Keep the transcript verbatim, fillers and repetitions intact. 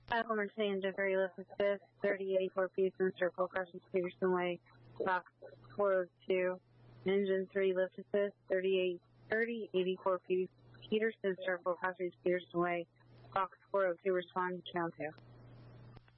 five Homer City, engine three, lift assist, thirty eighty-four Peterson, circle crossing Peterson Way, box four oh two. Engine three, lift assist, thirty-eight, thirty eighty-four Peterson, circle crossing Peterson Way, box four oh two, respond to channel two.